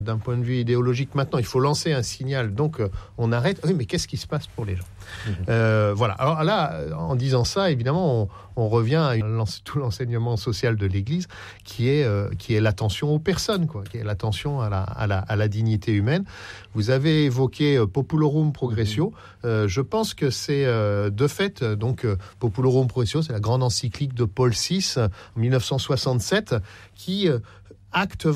D'un point de vue idéologique, maintenant, il faut lancer un signal, donc on arrête. Oui, mais qu'est-ce qui se passe pour les gens ? Voilà. Alors là, en disant ça, évidemment, on revient à tout l'enseignement social de l'Église, qui est l'attention aux personnes, quoi, qui est l'attention à la dignité humaine. Vous avez évoqué Populorum Progressio. Je pense que c'est de fait, donc Populorum Progressio, c'est la grande encyclique de Paul VI en 1967, qui acte